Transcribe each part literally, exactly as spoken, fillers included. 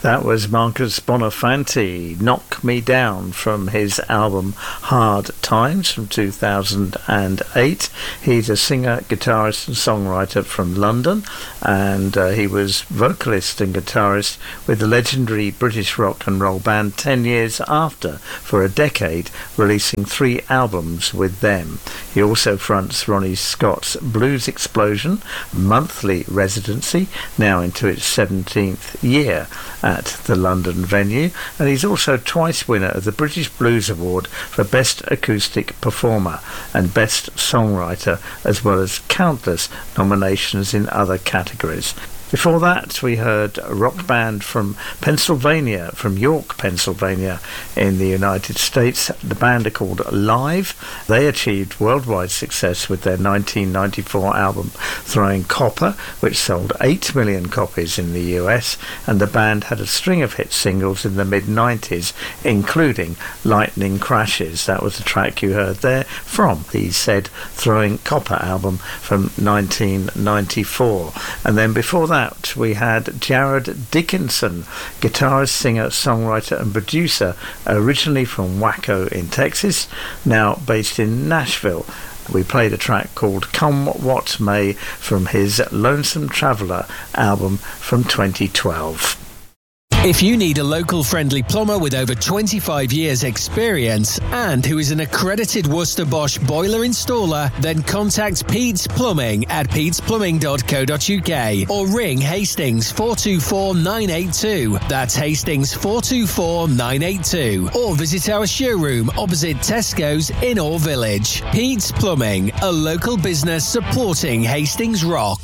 That was Marcus Bonafanti, Knock Me Down, from his album Hard Times from two thousand eight. He's a singer, guitarist and songwriter from London, and uh, he was vocalist and guitarist with the legendary British rock and roll band ten years after, for a decade, releasing three albums with them. He also fronts Ronnie Scott's Blues Explosion monthly residency, now into its seventeenth year, at the London venue, and he's also twice winner of the British Blues Award for Best Acoustic Performer and Best Songwriter, as well as countless nominations in other categories. Before that, we heard a rock band from Pennsylvania, from York, Pennsylvania, in the United States. The band are called Live. They achieved worldwide success with their nineteen ninety-four album Throwing Copper, which sold eight million copies in the U S, and the band had a string of hit singles in the mid nineties, including Lightning Crashes. That was the track you heard there from the said Throwing Copper album from nineteen ninety-four. And then before that, we had Jared Dickinson, guitarist, singer, songwriter and producer, originally from Waco in Texas, now based in Nashville. We played a track called Come What May from his Lonesome Traveller album from twenty twelve. If you need a local friendly plumber with over twenty-five years experience and who is an accredited Worcester Bosch boiler installer, then contact Pete's Plumbing at petes plumbing dot co dot uk or ring Hastings four two four nine eight two. That's Hastings four two four nine eight two. Or visit our showroom opposite Tesco's in Orr Village. Pete's Plumbing, a local business supporting Hastings Rock.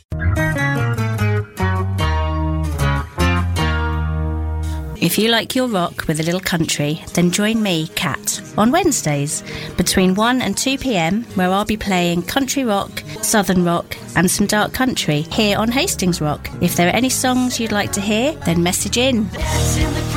If you like your rock with a little country, then join me, Kat, on Wednesdays between one and two p.m, where I'll be playing country rock, southern rock and some dark country here on Hastings Rock. If there are any songs you'd like to hear, then message in.